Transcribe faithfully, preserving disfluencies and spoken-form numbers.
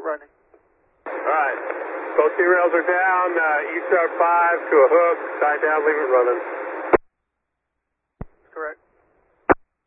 running. All right. Both T-rails are down. Uh, E-sharp five to a hook. Tie down, leave it running. Correct.